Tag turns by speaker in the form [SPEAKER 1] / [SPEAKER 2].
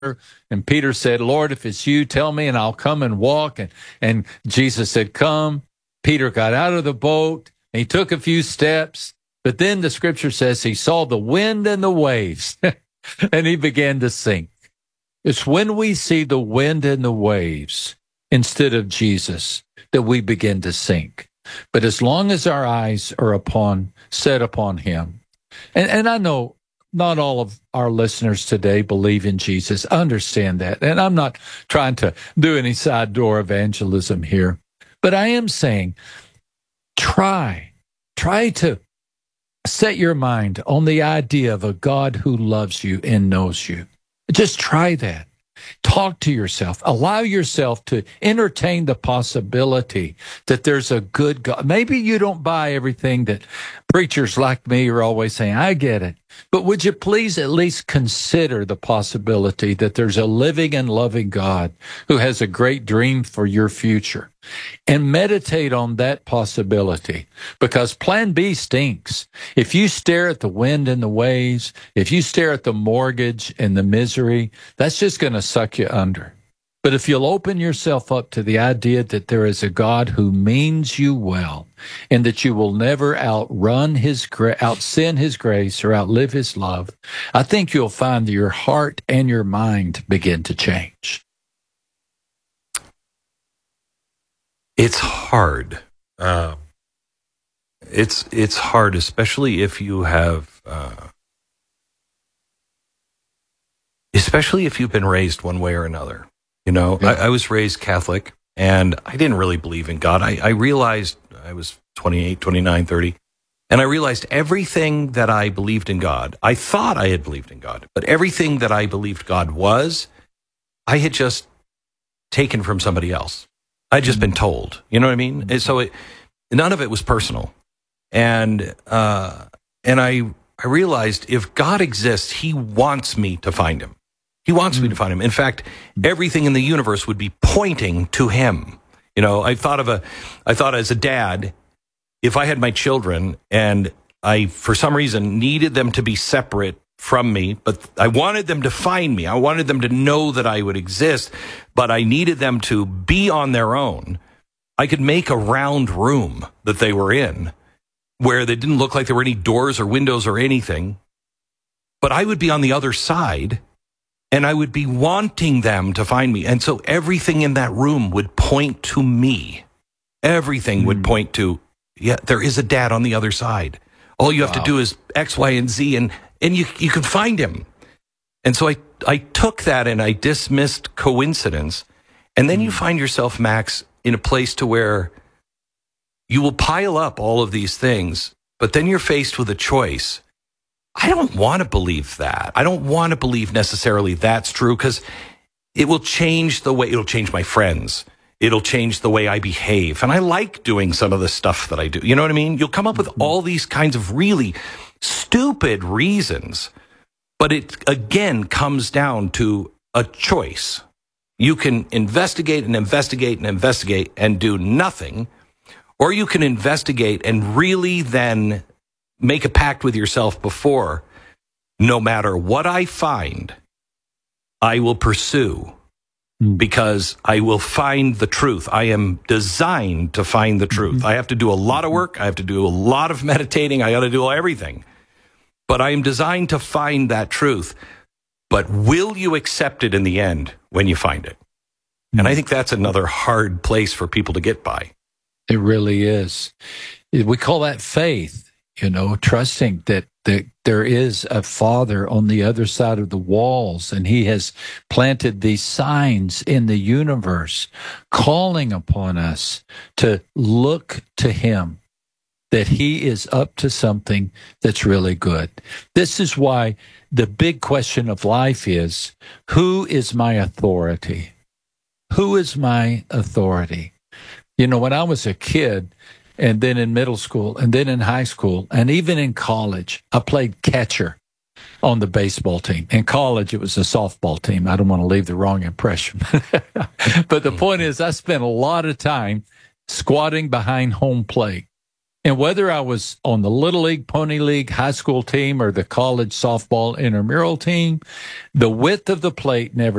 [SPEAKER 1] And Peter said, Lord, if it's you, tell me and I'll come and walk. And Jesus said, come. Peter got out of the boat and he took a few steps. But then the scripture says he saw the wind and the waves and he began to sink. It's when we see the wind and the waves instead of Jesus that we begin to sink. But as long as our eyes are set upon him, and I know not all of our listeners today believe in Jesus. I understand that. And I'm not trying to do any side door evangelism here. But I am saying, try to set your mind on the idea of a God who loves you and knows you. Just try that. Talk to yourself. Allow yourself to entertain the possibility that there's a good God. Maybe you don't buy everything that preachers like me are always saying. I get it. But would you please at least consider the possibility that there's a living and loving God who has a great dream for your future? And meditate on that possibility, because plan B stinks. If you stare at the wind and the waves, if you stare at the mortgage and the misery, that's just going to suck you under. But if you'll open yourself up to the idea that there is a God who means you well and that you will never outsin his grace or outlive his love, I think you'll find that your heart and your mind begin to change.
[SPEAKER 2] It's hard. It's hard, especially if you have, especially if you've been raised one way or another. You know, yeah. I was raised Catholic, and I didn't really believe in God. I realized I was 28, 29, 30, and I realized everything that I believed in God, I thought I had believed in God, but everything that I believed God was, I had just taken from somebody else. I'd just been told, you know what I mean? And so none of it was personal. And I realized if God exists, he wants me to find him. He wants me to find him. In fact, everything in the universe would be pointing to him. You know, I thought as a dad, if I had my children and I, for some reason, needed them to be separate from me, but I wanted them to find me. I wanted them to know that I would exist, but I needed them to be on their own. I could make a round room that they were in where they didn't look like there were any doors or windows or anything, but I would be on the other side and I would be wanting them to find me. And so everything in that room would point to me. Everything would point to, yeah, there is a dad on the other side. All you have to do is X, Y, and Z, and you can find him. And so I took that and I dismissed coincidence. And then you find yourself, Max, in a place to where you will pile up all of these things, but then you're faced with a choice. I don't want to believe that. I don't want to believe necessarily that's true, because it will change it'll change my friends. It'll change the way I behave. And I like doing some of the stuff that I do. You know what I mean? You'll come up with all these kinds of really stupid reasons, but it again comes down to a choice. You can investigate and investigate and investigate and do nothing, or you can investigate and really then make a pact with yourself before, no matter what I find, I will pursue, because I will find the truth. I am designed to find the truth. I have to do a lot of work. I have to do a lot of meditating. I got to do everything. But I am designed to find that truth. But will you accept it in the end when you find it? And I think that's another hard place for people to get by.
[SPEAKER 1] It really is. We call that faith, you know, trusting that there is a Father on the other side of the walls, and he has planted these signs in the universe, calling upon us to look to him, that he is up to something that's really good. This is why the big question of life is, who is my authority? Who is my authority? You know, when I was a kid, and then in middle school, and then in high school, and even in college, I played catcher on the baseball team. In college, it was a softball team. I don't want to leave the wrong impression. But the point is, I spent a lot of time squatting behind home plate. And whether I was on the Little League, Pony League, high school team, or the college softball intramural team, the width of the plate never